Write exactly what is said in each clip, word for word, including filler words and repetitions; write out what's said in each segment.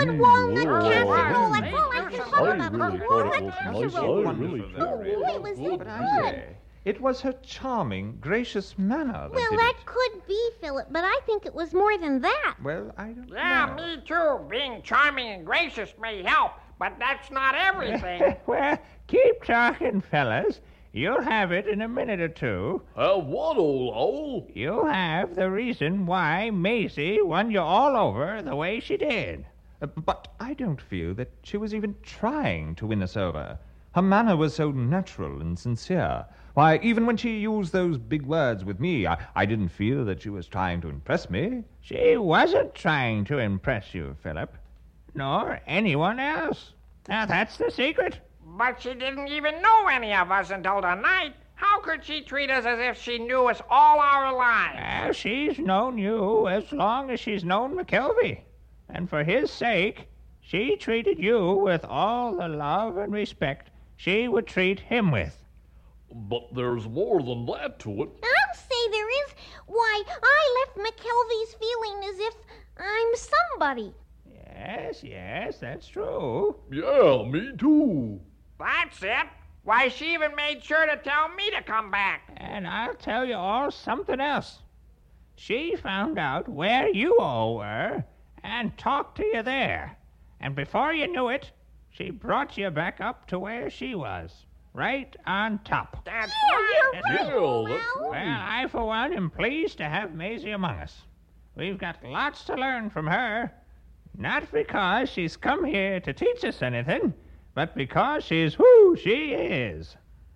and walnut Whoa. casserole. That's all I can I talk really about. thought it Walnut was casserole. nice. I really Ooh, thought it was But I good. say, it was her charming, gracious manner that Well, did that it. could be, Philip, but I think it was more than that. Well, I don't Yeah, know. me too. Being charming and gracious may help, but that's not everything. Well, keep talking, fellas. You'll have it in a minute or two. Have what, old owl? You'll have the reason why Maisie won you all over the way she did. Uh, But I don't feel that she was even trying to win us over. Her manner was so natural and sincere. Why, even when she used those big words with me, I, I didn't feel that she was trying to impress me. She wasn't trying to impress you, Philip, nor anyone else. Now, that's the secret. But she didn't even know any of us until tonight. How could she treat us as if she knew us all our lives? Well, she's known you as long as she's known McKelvey. And for his sake, she treated you with all the love and respect she would treat him with. But there's more than that to it. I'll say there is. Why, I left McKelvey's feeling as if I'm somebody. Yes, yes, that's true. Yeah, me too. That's it. Why, she even made sure to tell me to come back. And I'll tell you all something else. She found out where you all were and talked to you there. And before you knew it, she brought you back up to where she was, right on top. That's Yeah, right. you're That's right. Yeah, that's Well, Well, I, for one, am pleased to have Maisie among us. We've got lots to learn from her. Not because she's come here to teach us anything, but because she's who she is.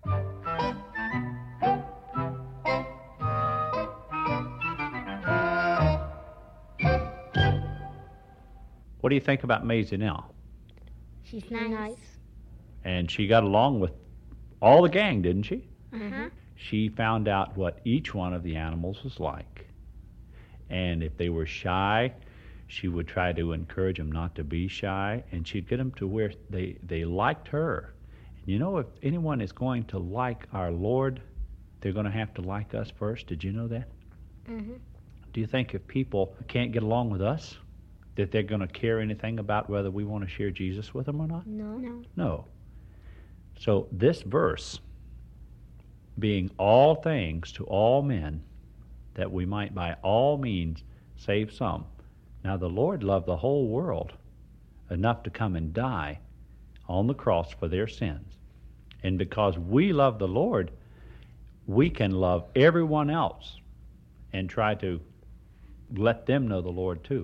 What do you think about Maisie now? she's nice. And she got along with all the gang, didn't she? Uh-huh. She found out what each one of the animals was like. And if they were shy, she would try to encourage them not to be shy, and she'd get them to where they, they liked her. And you know, if anyone is going to like our Lord, they're going to have to like us first. Did you know that? Mm-hmm. Do you think if people can't get along with us, that they're going to care anything about whether we want to share Jesus with them or not? No. No. No. So this verse, being all things to all men, that we might by all means save some. Now the Lord loved the whole world enough to come and die on the cross for their sins. And because we love the Lord, we can love everyone else and try to let them know the Lord too.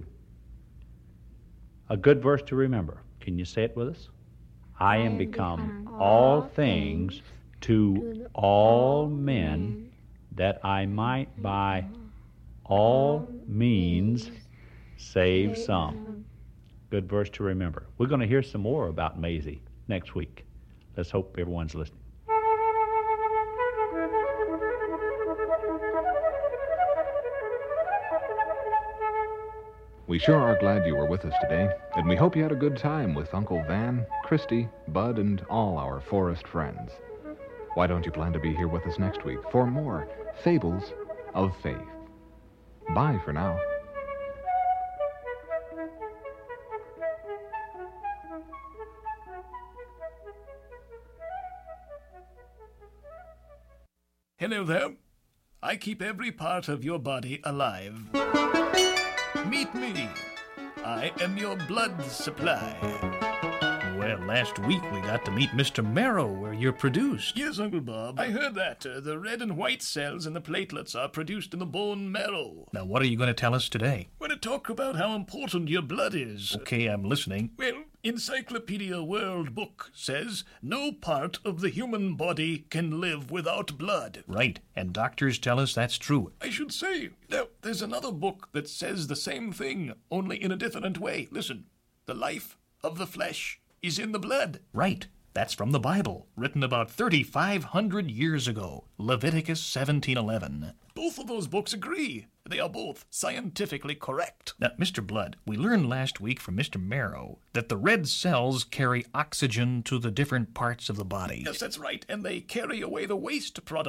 A good verse to remember. Can you say it with us? I am become all things to all men, that I might by all means save some. Good verse to remember. We're going to hear some more about Maisie next week. Let's hope everyone's listening. We sure are glad you were with us today, and we hope you had a good time with Uncle Van, Christy, Bud, and all our forest friends. Why don't you plan to be here with us next week for more Fables of Faith? Bye for now. Hello there. I keep every part of your body alive. Meet me. I am your blood supply. Well, last week we got to meet Mister Marrow, where you're produced. Yes, Uncle Bob. I heard that. Uh, the red and white cells in the platelets are produced in the bone marrow. Now, what are you going to tell us today? We're going to talk about how important your blood is. Okay, I'm listening. Well, Encyclopedia World Book says no part of the human body can live without blood. Right, and doctors tell us that's true. I should say. Now, there's another book that says the same thing, only in a different way. Listen. The life of the flesh is in the blood. Right. That's from the Bible, written about thirty-five hundred years ago, Leviticus seventeen eleven. Both of those books agree. They are both scientifically correct. Now, Mister Blood, we learned last week from Mister Marrow that the red cells carry oxygen to the different parts of the body. Yes, that's right, and they carry away the waste product,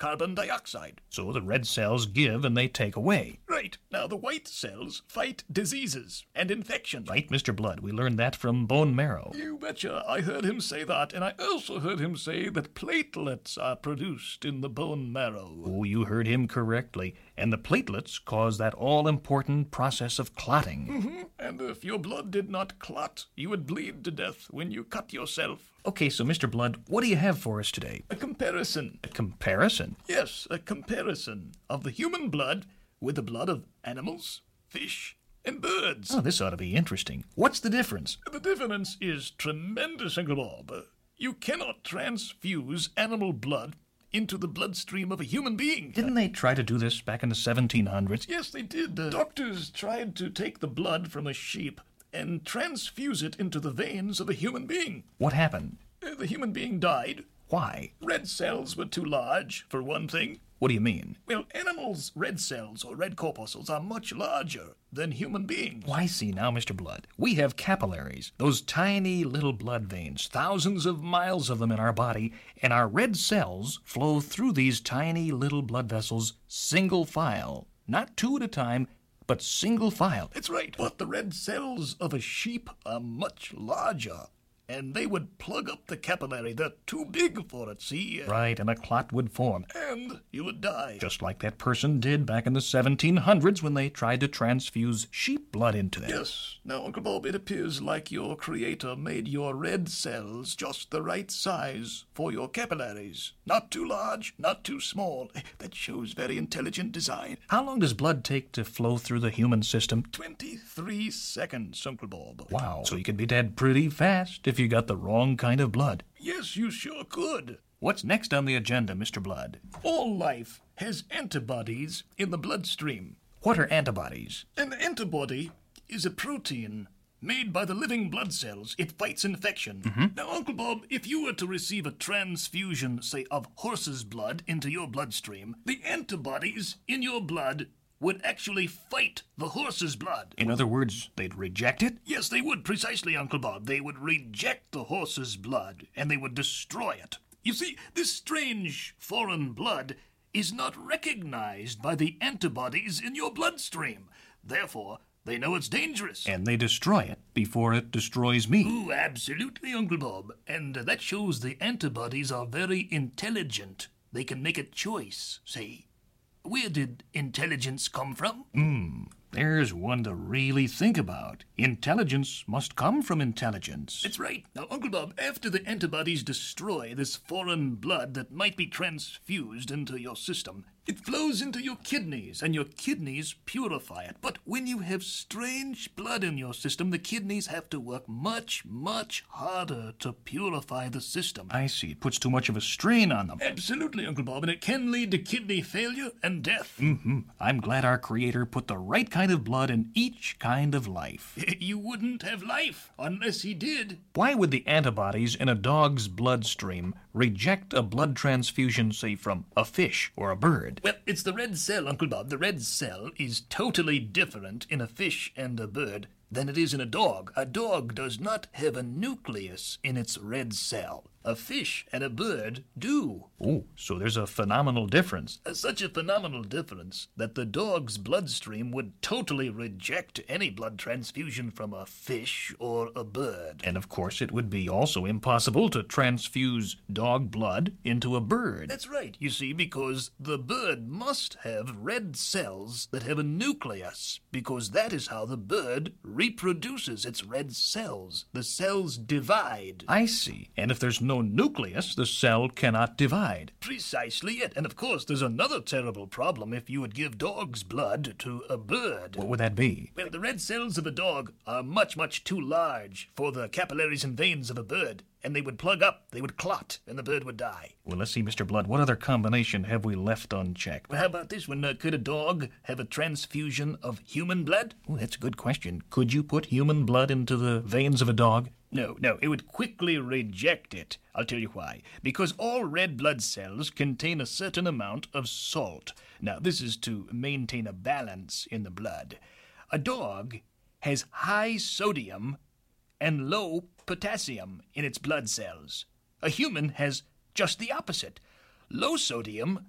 carbon dioxide. So the red cells give and they take away. Right. Now the white cells fight diseases and infections. Right, Mister Blood. We learned that from bone marrow. You betcha. I heard him say that, and I also heard him say that platelets are produced in the bone marrow. Oh, you heard him correctly. And the platelets cause that all-important process of clotting. Mm-hmm. And if your blood did not clot, you would bleed to death when you cut yourself. Okay, so Mister Blood, what do you have for us today? A comparison. A comparison? Yes, a comparison of the human blood with the blood of animals, fish, and birds. Oh, this ought to be interesting. What's the difference? The difference is tremendous, Uncle Bob. You cannot transfuse animal blood into the bloodstream of a human being. Didn't they try to do this back in the seventeen hundreds? Yes, they did. Uh, doctors tried to take the blood from a sheep and transfuse it into the veins of a human being. What happened? Uh, the human being died. Why? Red cells were too large, for one thing. What do you mean? Well, animals' red cells or red corpuscles are much larger than human beings. Well, I see now, Mister Blood. We have capillaries, those tiny little blood veins, thousands of miles of them in our body, and our red cells flow through these tiny little blood vessels single file, not two at a time, but single file. That's right. But the red cells of a sheep are much larger, and they would plug up the capillary. They're too big for it, see? Right, and a clot would form. And you would die. Just like that person did back in the seventeen hundreds when they tried to transfuse sheep blood into them. Yes. Now, Uncle Bob, it appears like your creator made your red cells just the right size for your capillaries. Not too large, not too small. That shows very intelligent design. How long does blood take to flow through the human system? twenty-three seconds, Uncle Bob. Wow. So you could be dead pretty fast if you got the wrong kind of blood. Yes, you sure could. What's next on the agenda, Mister Blood? All life has antibodies in the bloodstream. What are antibodies? An antibody is a protein made by the living blood cells. It fights infection. Mm-hmm. Now, Uncle Bob, if you were to receive a transfusion, say, of horse's blood into your bloodstream, the antibodies in your blood would actually fight the horse's blood. In other words, they'd reject it? Yes, they would, precisely, Uncle Bob. They would reject the horse's blood, and they would destroy it. You see, this strange foreign blood is not recognized by the antibodies in your bloodstream. Therefore, they know it's dangerous. And they destroy it before it destroys me. Ooh, absolutely, Uncle Bob. And uh, that shows the antibodies are very intelligent. They can make a choice, say. Where did intelligence come from? Hmm, there's one to really think about. Intelligence must come from intelligence. That's right. Now, Uncle Bob, after the antibodies destroy this foreign blood that might be transfused into your system, it flows into your kidneys, and your kidneys purify it. But when you have strange blood in your system, the kidneys have to work much, much harder to purify the system. I see. It puts too much of a strain on them. Absolutely, Uncle Bob, and it can lead to kidney failure and death. Mm-hmm. I'm glad our Creator put the right kind of blood in each kind of life. You wouldn't have life unless he did. Why would the antibodies in a dog's bloodstream reject a blood transfusion, say, from a fish or a bird? Well, it's the red cell, Uncle Bob. The red cell is totally different in a fish and a bird than it is in a dog. A dog does not have a nucleus in its red cell. A fish and a bird do. Oh, so there's a phenomenal difference. Uh, such a phenomenal difference that the dog's bloodstream would totally reject any blood transfusion from a fish or a bird. And of course, it would be also impossible to transfuse dog blood into a bird. That's right, you see, because the bird must have red cells that have a nucleus, because that is how the bird reproduces its red cells. The cells divide. I see. And if there's no nucleus, the cell cannot divide. Precisely it. And of course, there's another terrible problem if you would give dog's blood to a bird. What would that be? Well, the red cells of a dog are much, much too large for the capillaries and veins of a bird, and they would plug up, they would clot, and the bird would die. Well, let's see, Mister Blood, what other combination have we left unchecked? Well, how about this one? Uh, could a dog have a transfusion of human blood? Oh, that's a good question. Could you put human blood into the veins of a dog? No, no, it would quickly reject it. I'll tell you why. Because all red blood cells contain a certain amount of salt. Now, this is to maintain a balance in the blood. A dog has high sodium and low potassium in its blood cells. A human has just the opposite. Low sodium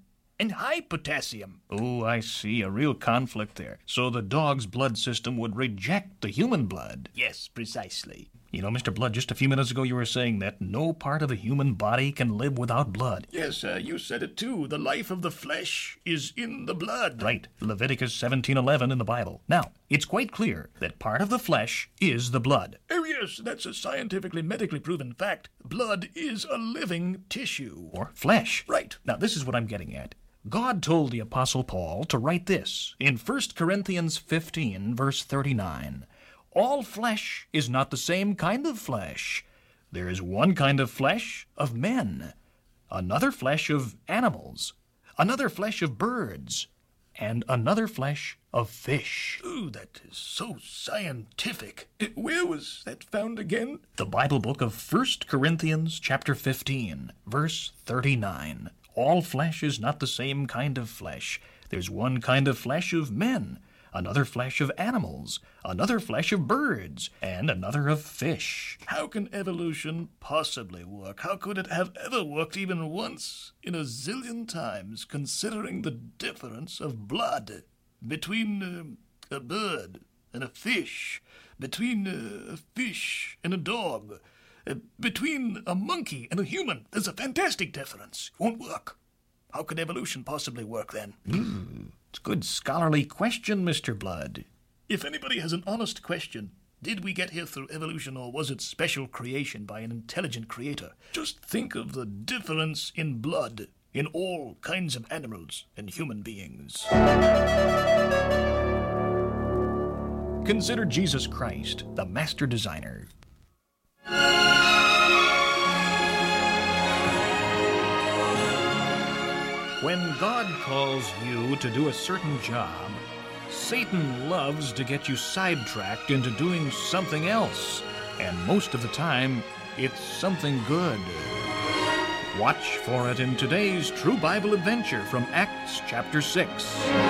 and high potassium. Oh, I see. A real conflict there. So the dog's blood system would reject the human blood. Yes, precisely. You know, Mister Blood, just a few minutes ago you were saying that no part of the human body can live without blood. Yes, uh, you said it too. The life of the flesh is in the blood. Right. Leviticus seventeen eleven in the Bible. Now, it's quite clear that part of the flesh is the blood. Oh, yes, that's a scientifically, medically proven fact. Blood is a living tissue. Or flesh. Right. Now, this is what I'm getting at. God told the Apostle Paul to write this in First Corinthians fifteen, verse thirty-nine. All flesh is not the same kind of flesh. There is one kind of flesh of men, another flesh of animals, another flesh of birds, and another flesh of fish. Ooh, that is so scientific. Uh, Where was that found again? The Bible book of First Corinthians chapter fifteen, verse thirty-nine. All flesh is not the same kind of flesh. There's one kind of flesh of men, another flesh of animals, another flesh of birds, and another of fish. How can evolution possibly work? How could it have ever worked even once in a zillion times, considering the difference of blood between uh, a bird and a fish, between uh, a fish and a dog, uh, between a monkey and a human? There's a fantastic difference. Won't work. How could evolution possibly work then? Mm, it's a good scholarly question, Mister Blood. If anybody has an honest question, did we get here through evolution or was it special creation by an intelligent creator? Just think of the difference in blood in all kinds of animals and human beings. Consider Jesus Christ, the master designer. When God calls you to do a certain job, Satan loves to get you sidetracked into doing something else. And most of the time, it's something good. Watch for it in today's True Bible Adventure from Acts chapter six.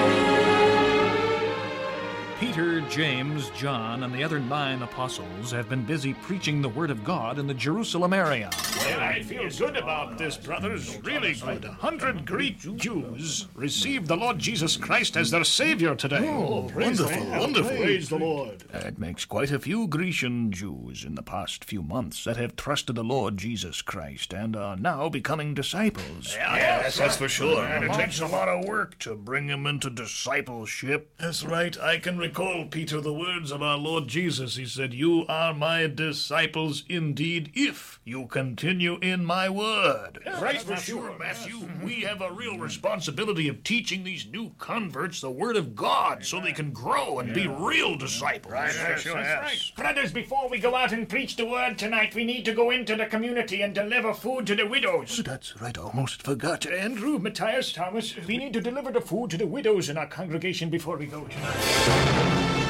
Peter, James, John, and the other nine apostles have been busy preaching the Word of God in the Jerusalem area. Well, I feel good about this, brothers. Really good. A hundred Greek Jews received the Lord Jesus Christ as their Savior today. Oh, wonderful, wonderful. Praise the Lord. That makes quite a few Grecian Jews in the past few months that have trusted the Lord Jesus Christ and are now becoming disciples. Yes, that's for sure. And it takes a lot of work to bring them into discipleship. That's right. I can recall, Peter, the words of our Lord Jesus. He said, "You are my disciples indeed if you continue in my word." Yeah, right, for sure, Matthew. We have a real responsibility of teaching these new converts the word of God so they can grow and be real disciples. Right, yes, sure, yes. Right. Brothers, before we go out and preach the word tonight, we need to go into the community and deliver food to the widows. That's right, almost forgot. Andrew, Matthias, Thomas, we need to deliver the food to the widows in our congregation before we go tonight.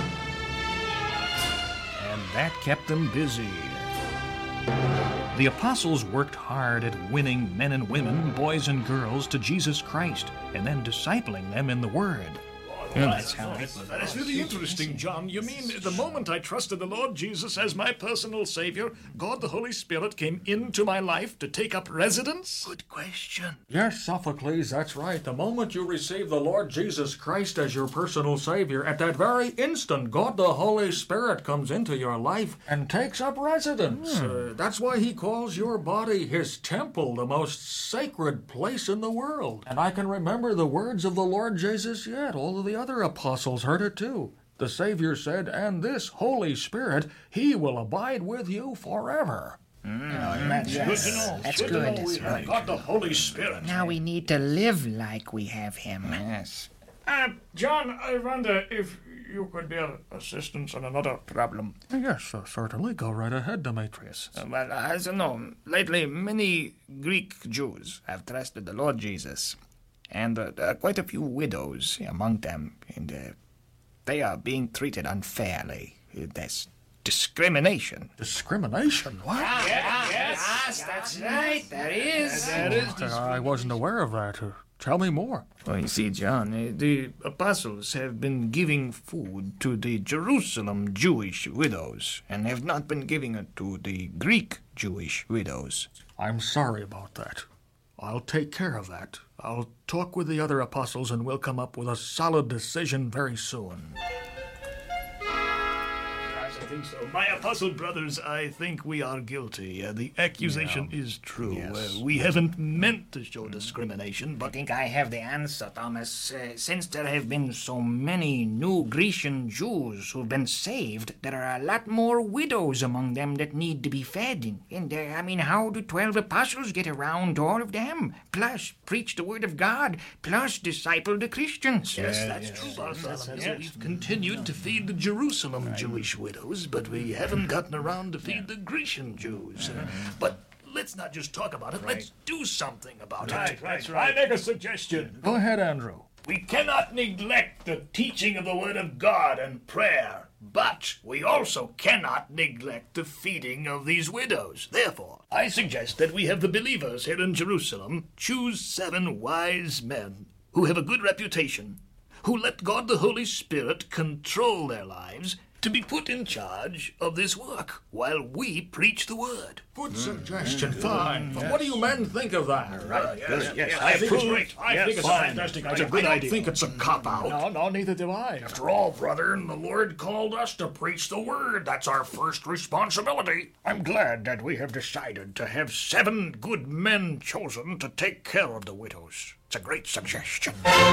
And that kept them busy. The apostles worked hard at winning men and women, boys and girls to Jesus Christ, and then discipling them in the Word. Yeah, that's how it was. That's really interesting, John. You mean the moment I trusted the Lord Jesus as my personal Savior, God the Holy Spirit came into my life to take up residence? Good question. Yes, Sophocles, that's right. The moment you receive the Lord Jesus Christ as your personal Savior, at that very instant, God the Holy Spirit comes into your life and takes up residence. Hmm. Uh, that's why he calls your body his temple, the most sacred place in the world. And I can remember the words of the Lord Jesus yet. All of the other apostles heard it too. The Savior said, "And this Holy Spirit, he will abide with you forever." Mm, that's yes. good to know. That's good. good. To know That's we right. got the Holy Spirit. Now we need to live like we have him. Yes. Uh, John, I wonder if you could be of assistance on another problem. Yes, uh, certainly. Go right ahead, Demetrius. Uh, well, as you know, lately many Greek Jews have trusted the Lord Jesus, and uh, there are quite a few widows among them, and uh, they are being treated unfairly. Uh, There's discrimination. Discrimination? What? Yeah, yes, yes, that's right. There is. There is. I wasn't aware of that. Uh, tell me more. Well, you see, John, uh, the apostles have been giving food to the Jerusalem Jewish widows, and have not been giving it to the Greek Jewish widows. I'm sorry about that. I'll take care of that. I'll talk with the other apostles and we'll come up with a solid decision very soon. I think so. My apostle brothers, I think we are guilty. Uh, the accusation Yeah. is true. Yes. Uh, we haven't meant to show discrimination, I but think I have the answer, Thomas. Uh, since there have been so many new Grecian Jews who've been saved, there are a lot more widows among them that need to be fed. And, uh, I mean, how do twelve apostles get around all of them? Plus, preach the word of God, plus disciple the Christians. yes, that's true, Bartholomew. We've continued to feed the Jerusalem Jewish widows, but we haven't gotten around to feed the Grecian Jews. Uh, but let's not just talk about it. Let's do something about it. That's right. I make a suggestion. Go ahead, Andrew. We cannot neglect the teaching of the Word of God and prayer, but we also cannot neglect the feeding of these widows. Therefore, I suggest that we have the believers here in Jerusalem choose seven wise men who have a good reputation, who let God the Holy Spirit control their lives, to be put in charge of this work while we preach the Word. Good suggestion. Fine. But what do you men think of that? Right, yes, yes, I I think it's approve. great. I Yes, think it's a fine. fantastic That's idea. a good I don't idea. think it's a cop-out. No, no, neither do I. After all, brother, the Lord called us to preach the word. That's our first responsibility. I'm glad that we have decided to have seven good men chosen to take care of the widows. It's a great suggestion.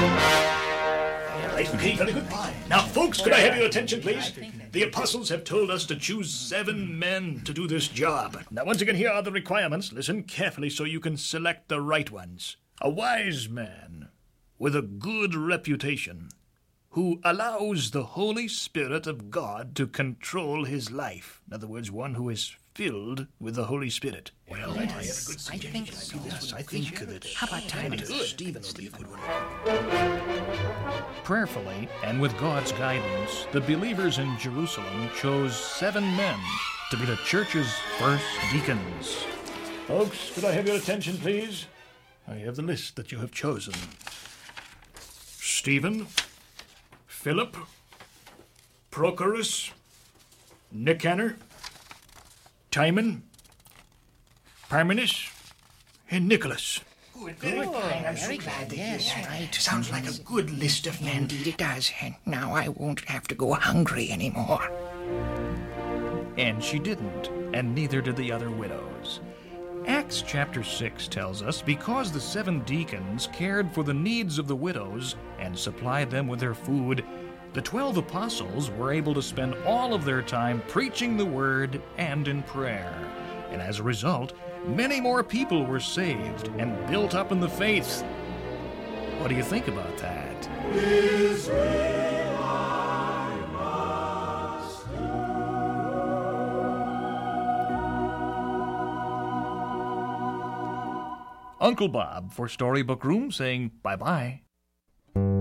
Okay, very good. Now, folks, could I have your attention, please? The apostles have told us to choose seven men to do this job. Now, once again, here are the requirements. Listen carefully so you can select the right ones. A wise man with a good reputation who allows the Holy Spirit of God to control his life. In other words, one who is filled with the Holy Spirit. Well, I have a good suggestion. I think so. Yes, I think that How about time? Stephen will be a good one. Prayerfully, and with God's guidance, the believers in Jerusalem chose seven men to be the church's first deacons. Folks, could I have your attention, please? I have the list that you have chosen. Stephen, Philip, Prochorus, Nicanor, Timon, Parmenas, and Nicholas. Good, very kind. I'm very glad to hear that. Right. Sounds like a good list of men. Indeed it does. And now I won't have to go hungry anymore. And she didn't, and neither did the other widows. Acts chapter six tells us, because the seven deacons cared for the needs of the widows and supplied them with their food, the twelve apostles were able to spend all of their time preaching the word and in prayer. And as a result, many more people were saved and built up in the faith. What do you think about that? Uncle Bob for Storybook Room saying bye-bye.